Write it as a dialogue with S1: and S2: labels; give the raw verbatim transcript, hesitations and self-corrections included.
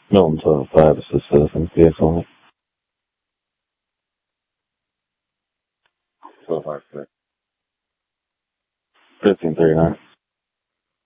S1: No, I'm talking five or six seven P X on it. twelve five six. fifteen thirty nine.